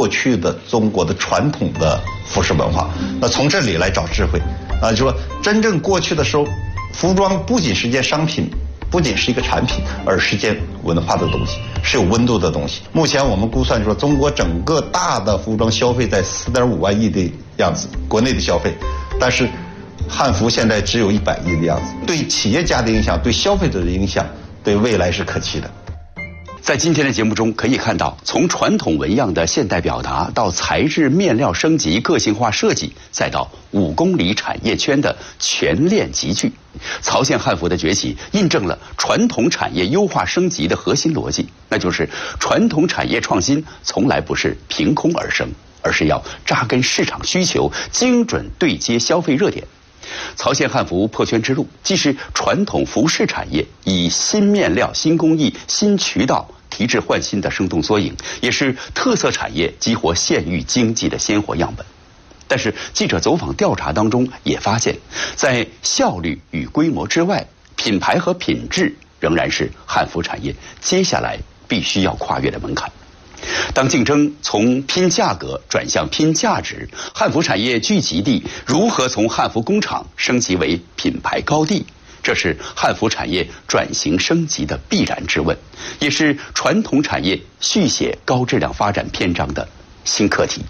过去的中国的传统的服饰文化，那从这里来找智慧啊，就说真正过去的时候，服装不仅是一件商品，不仅是一个产品，而是件文化的东西，是有温度的东西。目前我们估算说，中国整个大的服装消费在4.5万亿的样子，国内的消费，但是汉服现在只有100亿的样子，对企业家的影响，对消费者的影响，对未来是可期的。 在今天的节目中可以看到，从传统纹样的现代表达到材质面料升级个性化设计，再到5公里产业圈的全链集聚，曹县汉服的崛起印证了传统产业优化升级的核心逻辑，那就是传统产业创新从来不是凭空而生，而是要扎根市场需求，精准对接消费热点。曹县汉服破圈之路，既是传统服饰产业以新面料、新工艺、新渠道提质换新的生动缩影，也是特色产业激活县域经济的鲜活样本。但是记者走访调查当中也发现，在效率与规模之外，品牌和品质仍然是汉服产业接下来必须要跨越的门槛。当竞争从拼价格转向拼价值，汉服产业聚集地如何从汉服工厂升级为品牌高地？这是汉服产业转型升级的必然之问，也是传统产业续写高质量发展篇章的新课题。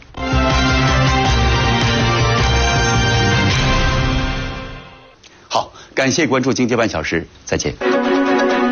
好，感谢关注经济半小时，再见。